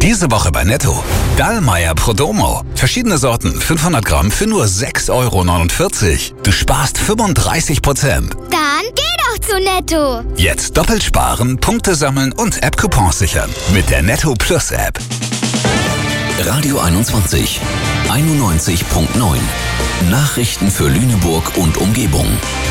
Diese Woche bei Netto. Dallmayr Prodomo. Verschiedene Sorten, 500 Gramm für nur 6,49 €. Du sparst 35%. Dann geh doch zu Netto. Jetzt doppelt sparen, Punkte sammeln und App-Coupons sichern. Mit der Netto Plus App. Radio 21, 91.9. Nachrichten für Lüneburg und Umgebung.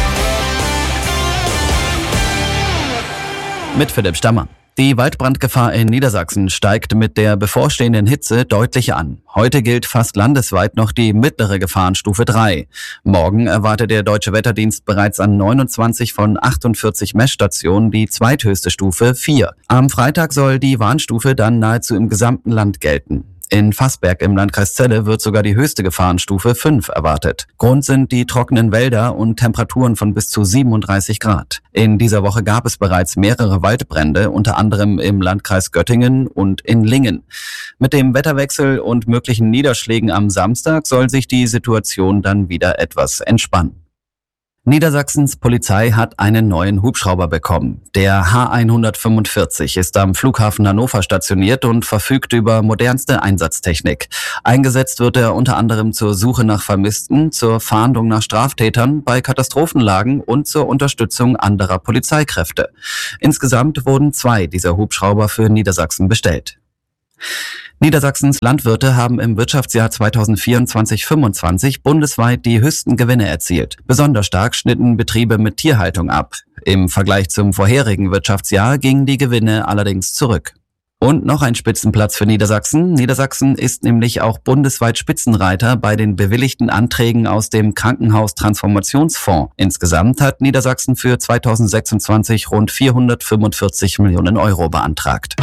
Mit Philipp Stammer. Die Waldbrandgefahr in Niedersachsen steigt mit der bevorstehenden Hitze deutlich an. Heute gilt fast landesweit noch die mittlere Gefahrenstufe 3. Morgen erwartet der Deutsche Wetterdienst bereits an 29 von 48 Messstationen die zweithöchste Stufe 4. Am Freitag soll die Warnstufe dann nahezu im gesamten Land gelten. In Fassberg im Landkreis Celle wird sogar die höchste Gefahrenstufe 5 erwartet. Grund sind die trockenen Wälder und Temperaturen von bis zu 37 Grad. In dieser Woche gab es bereits mehrere Waldbrände, unter anderem im Landkreis Göttingen und in Lingen. Mit dem Wetterwechsel und möglichen Niederschlägen am Samstag soll sich die Situation dann wieder etwas entspannen. Niedersachsens Polizei hat einen neuen Hubschrauber bekommen. Der H145 ist am Flughafen Hannover stationiert und verfügt über modernste Einsatztechnik. Eingesetzt wird er unter anderem zur Suche nach Vermissten, zur Fahndung nach Straftätern, bei Katastrophenlagen und zur Unterstützung anderer Polizeikräfte. Insgesamt wurden 2 dieser Hubschrauber für Niedersachsen bestellt. Niedersachsens Landwirte haben im Wirtschaftsjahr 2024/25 bundesweit die höchsten Gewinne erzielt. Besonders stark schnitten Betriebe mit Tierhaltung ab. Im Vergleich zum vorherigen Wirtschaftsjahr gingen die Gewinne allerdings zurück. Und noch ein Spitzenplatz für Niedersachsen. Niedersachsen ist nämlich auch bundesweit Spitzenreiter bei den bewilligten Anträgen aus dem Krankenhaustransformationsfonds. Insgesamt hat Niedersachsen für 2026 rund 445 Millionen € beantragt.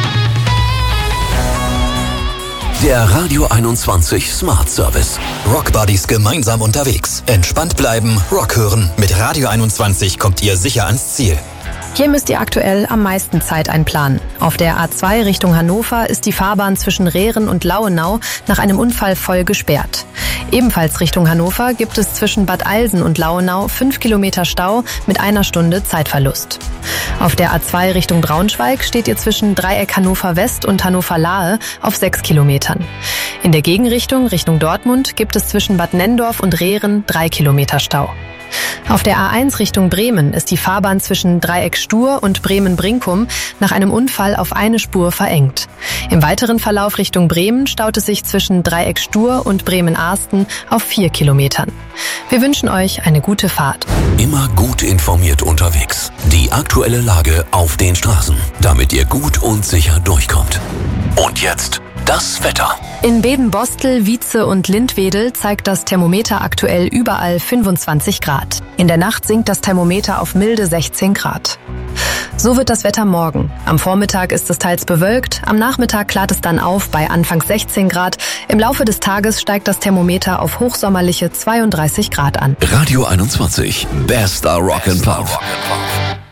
Der Radio 21 Smart Service. Rockbuddies gemeinsam unterwegs. Entspannt bleiben, Rock hören. Mit Radio 21 kommt ihr sicher ans Ziel. Hier müsst ihr aktuell am meisten Zeit einplanen. Auf der A2 Richtung Hannover ist die Fahrbahn zwischen Rehren und Lauenau nach einem Unfall voll gesperrt. Ebenfalls Richtung Hannover gibt es zwischen Bad Eilsen und Lauenau 5 Kilometer Stau mit 1 Stunde Zeitverlust. Auf der A2 Richtung Braunschweig steht ihr zwischen Dreieck Hannover West und Hannover Lahe auf 6 Kilometern. In der Gegenrichtung Richtung Dortmund gibt es zwischen Bad Nenndorf und Rehren 3 Kilometer Stau. Auf der A1 Richtung Bremen ist die Fahrbahn zwischen Dreieck Stur und Bremen-Brinkum nach einem Unfall auf eine Spur verengt. Im weiteren Verlauf Richtung Bremen staut es sich zwischen Dreieck Stur und Bremen-Arsten auf 4 Kilometern. Wir wünschen euch eine gute Fahrt. Immer gut informiert unterwegs. Die aktuelle Lage auf den Straßen, damit ihr gut und sicher durchkommt. Und jetzt das Wetter. In Bedenbostel, Wietze und Lindwedel zeigt das Thermometer aktuell überall 25 Grad. In der Nacht sinkt das Thermometer auf milde 16 Grad. So wird das Wetter morgen. Am Vormittag ist es teils bewölkt, am Nachmittag klart es dann auf bei anfangs 16 Grad. Im Laufe des Tages steigt das Thermometer auf hochsommerliche 32 Grad an. Radio 21, bester Rock'n'Pop.